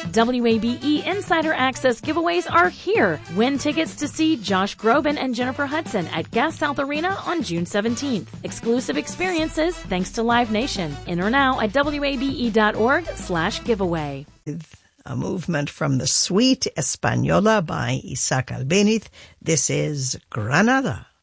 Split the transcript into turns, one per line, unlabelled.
WABE Insider Access giveaways are here. Win tickets to see Josh Groban and Jennifer Hudson at Gas South Arena on June 17th. Exclusive experiences thanks to Live Nation. Enter now at wabe.org/giveaway.
A movement from the Suite Española by Isaac Albéniz. This is Granada.